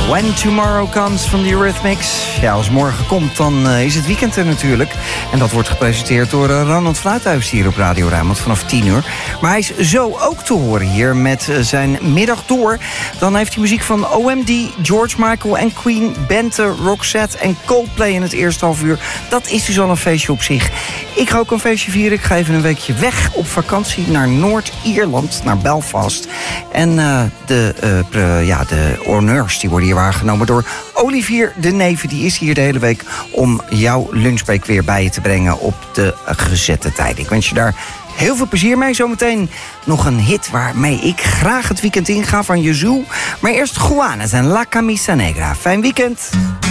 When Tomorrow Comes van The Eurythmics. Ja, als morgen komt, dan is het weekend er natuurlijk. En dat wordt gepresenteerd door Ronald Fluithuis hier op Radio Rijnmond vanaf 10 uur. Maar hij is zo ook te horen hier met zijn middag door. Dan heeft hij muziek van OMD, George Michael en Queen, Bente, Roxette en Coldplay in het eerste half uur. Dat is dus al een feestje op zich. Ik ga ook een feestje vieren. Ik ga even een weekje weg op vakantie naar Noord-Ierland, naar Belfast. En de honneurs die worden hier waargenomen door Olivier de Neve. Die is hier de hele week om jouw lunchbreak weer bij je te brengen op de gezette tijd. Ik wens je daar heel veel plezier mee. Zometeen nog een hit waarmee ik graag het weekend inga van Yazoo. Maar eerst Juanes en La Camisa Negra. Fijn weekend.